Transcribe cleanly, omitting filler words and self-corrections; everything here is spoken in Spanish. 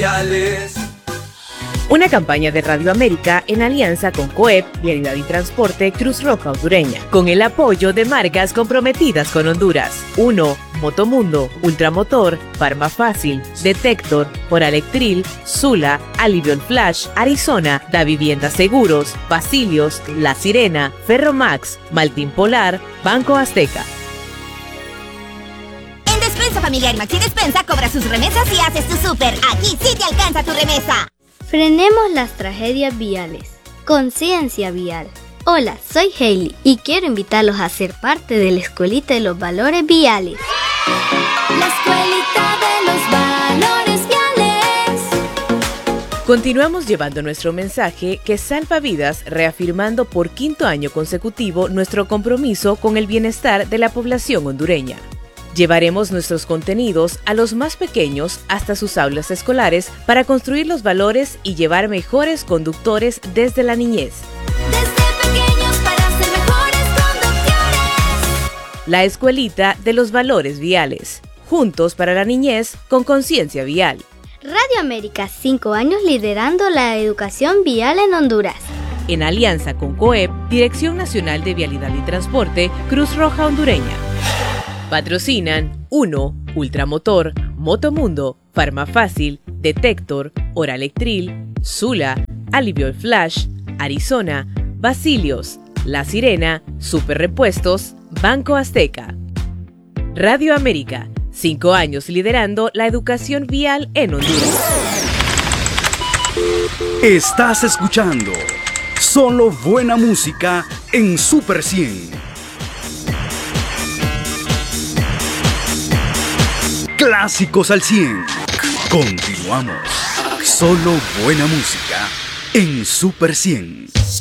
Viales. Una campaña de Radio América en alianza con COEP, Vialidad y Transporte Cruz Roja Hondureña, con el apoyo de marcas comprometidas con Honduras. 1. Motomundo, Ultramotor, Farmafácil, Detector, Oralectril, Sula, Alivion Flash, Arizona, Da Vivienda Seguros, Basilios, La Sirena, Ferromax, Maltín Polar, Banco Azteca. En Despensa Familiar Maxi Despensa cobra sus remesas y haces tu súper. Aquí sí te alcanza tu remesa. Frenemos las tragedias viales. Conciencia vial. Hola, soy Hailey y quiero invitarlos a ser parte de la Escuelita de los Valores Viales. La Escuelita de los Valores Viales. Continuamos llevando nuestro mensaje que salva vidas, reafirmando por 5º año consecutivo nuestro compromiso con el bienestar de la población hondureña. Llevaremos nuestros contenidos a los más pequeños hasta sus aulas escolares para construir los valores y llevar mejores conductores desde la niñez. Desde pequeños para ser mejores conductores. La Escuelita de los Valores Viales. Juntos para la niñez con conciencia vial. Radio América, 5 años liderando la educación vial en Honduras. En alianza con COEP, Dirección Nacional de Vialidad y Transporte, Cruz Roja Hondureña. Patrocinan 1. Ultramotor, Motomundo, Farmafácil, Detector, Oralectril, Sula, Alivion Flash, Arizona, Basilios, La Sirena, Superrepuestos, Banco Azteca. Radio América, 5 años liderando la educación vial en Honduras. Estás escuchando solo buena música en Super 100. Clásicos al 100. Continuamos. Solo buena música en Super 100.